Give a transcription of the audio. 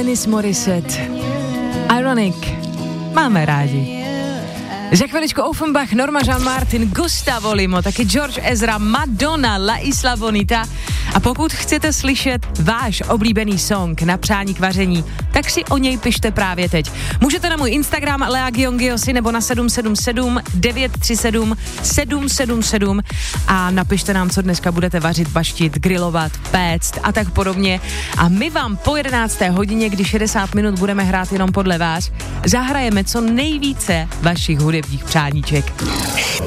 Alanis Morissette. Ironic. Máme rádi. Za chviličku Offenbach, Norma Jean Martin, Gustavo Limo, taky George Ezra, Madonna, La Isla Bonita. A pokud chcete slyšet váš oblíbený song na přání k vaření, tak si o něj pište právě teď. Můžete na můj Instagram Lea Gyongyosi nebo na 777 937 777 a napište nám, co dneska budete vařit, baštit, grilovat, péct a tak podobně. A my vám po 11. hodině, kdy 60 minut budeme hrát jenom podle vás, zahrajeme co nejvíce vašich hudebních přáníček.